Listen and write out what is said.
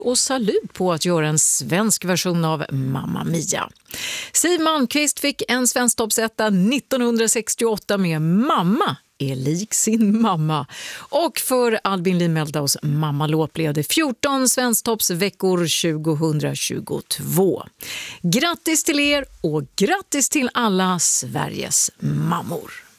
och salut på att göra en svensk version av Mamma Mia. Siw Malmkvist fick en svensktoppsetta 1968 med Mamma är lik sin mamma. Och för Albin Limeldaus mammalåt blev det 14 svensktoppsveckor 2022. Grattis till er och grattis till alla Sveriges mammor!